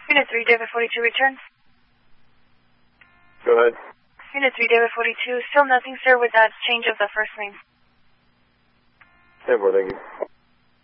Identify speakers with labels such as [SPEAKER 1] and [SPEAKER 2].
[SPEAKER 1] Unit 3, David 42, return.
[SPEAKER 2] Go ahead.
[SPEAKER 1] Unit 3, David 42, still nothing, sir, with that change of the first name.
[SPEAKER 2] 10-4, thank you.